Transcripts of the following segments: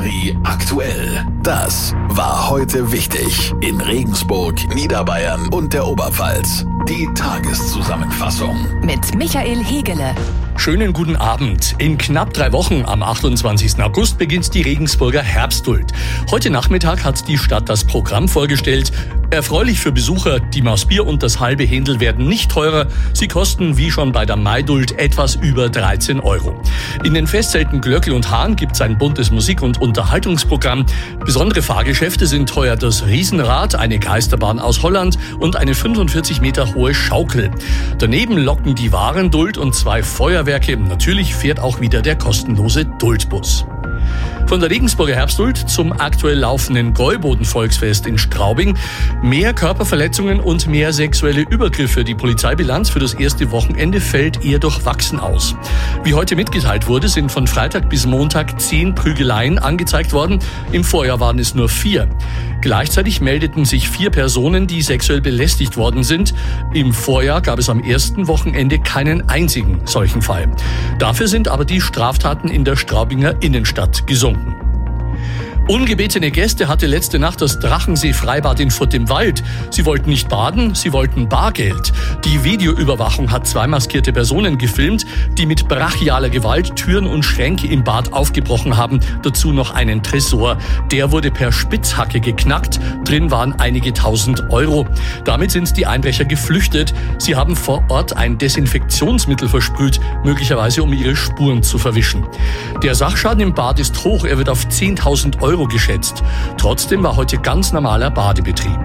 Charivari aktuell. Das war heute wichtig in Regensburg, Niederbayern und der Oberpfalz. Die Tageszusammenfassung mit Michael Hegele. Schönen guten Abend. In knapp 3 Wochen, am 28. August, beginnt die Regensburger Herbstduld. Heute Nachmittag hat die Stadt das Programm vorgestellt. Erfreulich für Besucher, die Maß Bier und das halbe Händel werden nicht teurer. Sie kosten, wie schon bei der Maiduld, etwas über 13 €. In den Festzelten Glöckl und Hahn gibt es ein buntes Musik- und Unterhaltungsprogramm. Besondere Fahrgeschäfte sind teuer das Riesenrad, eine Geisterbahn aus Holland und eine 45 Meter hohe Schaukel. Daneben locken die Warenduld und 2 Feuerwerke. Natürlich fährt auch wieder der kostenlose Duldbus. Von der Regensburger Herbstduld zum aktuell laufenden Gäuboden-Volksfest in Straubing. Mehr Körperverletzungen und mehr sexuelle Übergriffe. Die Polizeibilanz für das erste Wochenende fällt eher durchwachsen aus. Wie heute mitgeteilt wurde, sind von Freitag bis Montag 10 Prügeleien angezeigt worden. Im Vorjahr waren es nur 4. Gleichzeitig meldeten sich 4 Personen, die sexuell belästigt worden sind. Im Vorjahr gab es am ersten Wochenende keinen einzigen solchen Fall. Dafür sind aber die Straftaten in der Straubinger Innenstadt gesunken. Ungebetene Gäste hatte letzte Nacht das Drachensee-Freibad in Furt im Wald. Sie wollten nicht baden, sie wollten Bargeld. Die Videoüberwachung hat 2 maskierte Personen gefilmt, die mit brachialer Gewalt Türen und Schränke im Bad aufgebrochen haben. Dazu noch einen Tresor. Der wurde per Spitzhacke geknackt. Drin waren einige tausend €. Damit sind die Einbrecher geflüchtet. Sie haben vor Ort ein Desinfektionsmittel versprüht, möglicherweise um ihre Spuren zu verwischen. Der Sachschaden im Bad ist hoch. Er wird auf 10.000 € geschätzt. Trotzdem war heute ganz normaler Badebetrieb.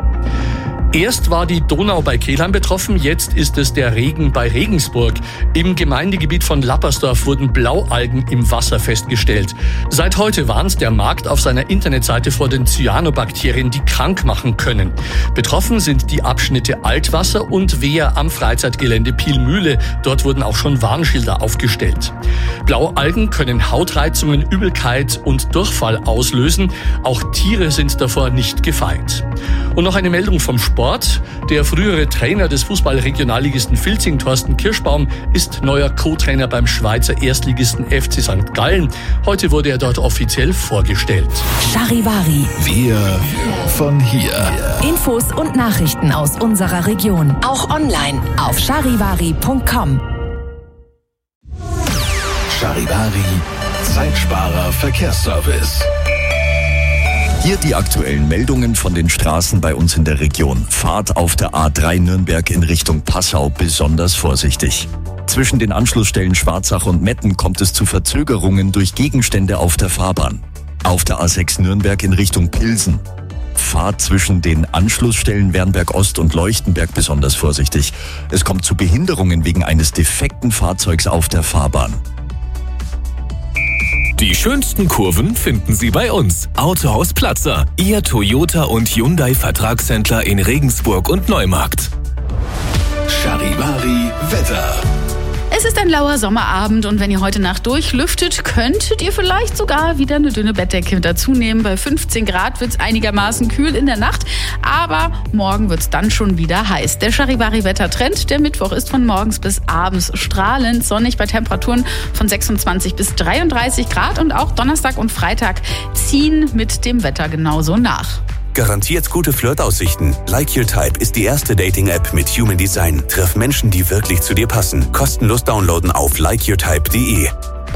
Erst war die Donau bei Kelheim betroffen, jetzt ist es der Regen bei Regensburg. Im Gemeindegebiet von Lappersdorf wurden Blaualgen im Wasser festgestellt. Seit heute warnt der Markt auf seiner Internetseite vor den Cyanobakterien, die krank machen können. Betroffen sind die Abschnitte Altwasser und Wehr am Freizeitgelände Pielmühle. Dort wurden auch schon Warnschilder aufgestellt. Blaualgen können Hautreizungen, Übelkeit und Durchfall auslösen. Auch Tiere sind davor nicht gefeit. Und noch eine Meldung vom Sport. Der frühere Trainer des Fußball-Regionalligisten Vilzing, Thorsten Kirschbaum, ist neuer Co-Trainer beim Schweizer Erstligisten FC St. Gallen. Heute wurde er dort offiziell vorgestellt. Charivari. Wir von hier. Infos und Nachrichten aus unserer Region. Auch online auf charivari.com. Charivari, Zeitsparer Verkehrsservice. Hier die aktuellen Meldungen von den Straßen bei uns in der Region. Fahrt auf der A3 Nürnberg in Richtung Passau besonders vorsichtig. Zwischen den Anschlussstellen Schwarzach und Metten kommt es zu Verzögerungen durch Gegenstände auf der Fahrbahn. Auf der A6 Nürnberg in Richtung Pilsen. Fahrt zwischen den Anschlussstellen Wernberg Ost und Leuchtenberg besonders vorsichtig. Es kommt zu Behinderungen wegen eines defekten Fahrzeugs auf der Fahrbahn. Die schönsten Kurven finden Sie bei uns. Autohaus Platzer, Ihr Toyota und Hyundai Vertragshändler in Regensburg und Neumarkt. Charivari Wetter. Es ist ein lauer Sommerabend und wenn ihr heute Nacht durchlüftet, könntet ihr vielleicht sogar wieder eine dünne Bettdecke dazu nehmen. Bei 15 Grad wird es einigermaßen kühl in der Nacht, aber morgen wird es dann schon wieder heiß. Der Charivari-Wettertrend, der Mittwoch ist von morgens bis abends strahlend sonnig bei Temperaturen von 26 bis 33 Grad und auch Donnerstag und Freitag ziehen mit dem Wetter genauso nach. Garantiert gute Flirtaussichten. Like Your Type ist die erste Dating-App mit Human Design. Triff Menschen, die wirklich zu dir passen. Kostenlos downloaden auf likeyourtype.de.